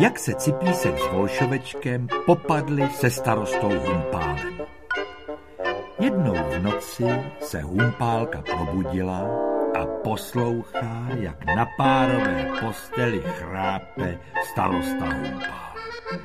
jak se Cipísek s Volšovečkem popadli se starostou Humpálem. Jednou v noci se Humpálka probudila a poslouchá, jak na párové posteli chrápe starosta Humpál.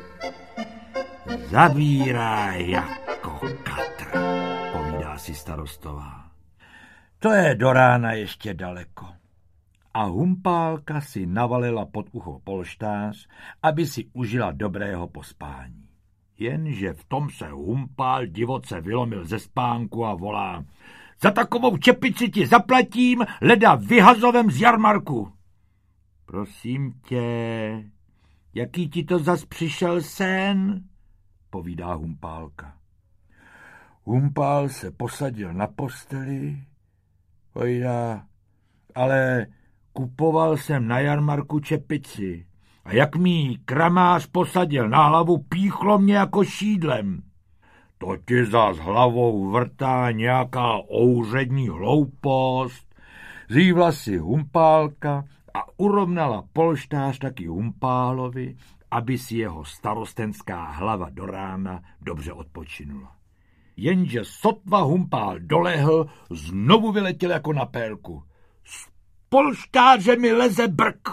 Zavírá jako katr, povídá si starostová. To je do rána ještě daleko. A Humpálka si navalila pod ucho polštář, aby si užila dobrého pospání. Jenže v tom se Humpál divoce vylomil ze spánku a volá: Za takovou čepici ti zaplatím, leda vyhazovem z jarmarku. Prosím tě, jaký ti to zas přišel sen? Povídá Humpálka. Humpál se posadil na posteli, povídá, ale kupoval jsem na jarmarku čepici a jak mi kramář posadil na hlavu, píchlo mě jako šídlem. To ti zas hlavou vrtá nějaká ouřední hloupost. Zívla si Humpálka a urovnala polštář taky Humpálovi, aby si jeho starostenská hlava do rána dobře odpočinula. Jenže sotva Humpál dolehl, znovu vyletěl jako na pérku. Z polštáře mi leze brk.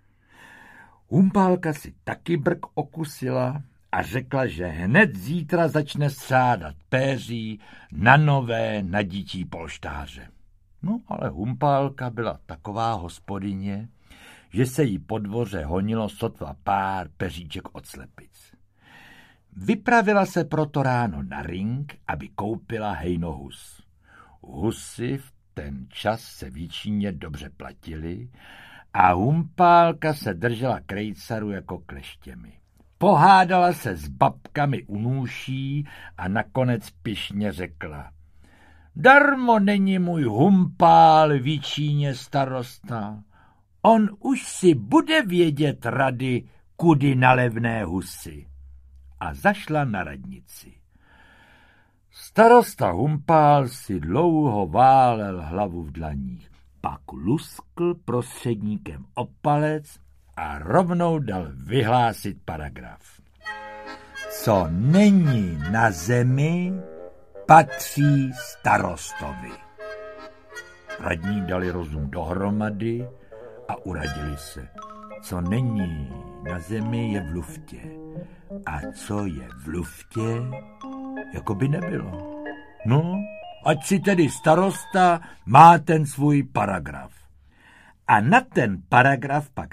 Humpálka si taky brk okusila a řekla, že hned zítra začne střádat péří na nové nadítí polštáře. No ale Humpálka byla taková hospodyně, že se jí po dvoře honilo sotva pár peříček od slepic. Vypravila se proto ráno na ring, aby koupila hejnohus. Husy v ten čas se v Jičíně dobře platily a Humpálka se držela krejcaru jako kleštěmi. Pohádala se s babkami u nůší a nakonec pyšně řekla: Darmo není můj Humpál v Jičíně starosta. On už si bude vědět rady, kudy na levné husy. A zašla na radnici. Starosta Humpál si dlouho válel hlavu v dlaních, pak luskl prostředníkem o palec a rovnou dal vyhlásit paragraf. Co není na zemi, patří starostovi. Radní dali rozum dohromady a uradili se. Co není na zemi, je v luftě. A co je v luftě, jako by nebylo. No, ať si tedy starosta má ten svůj paragraf. A na ten paragraf pak